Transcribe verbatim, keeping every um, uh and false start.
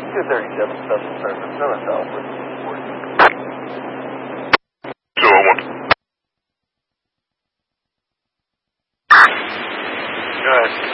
two thirty-seven, Central Service, North Alfred. two oh one. Go ahead.